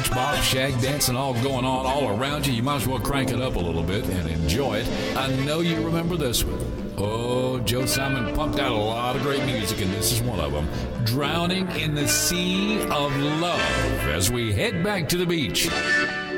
scratch, bop, shag, dancing all going on all around you. You might as well crank it up a little bit and enjoy it. I know you remember this one. Oh, Joe Simon pumped out a lot of great music, and this is one of them. Drowning in the Sea of Love, as we head back to the beach.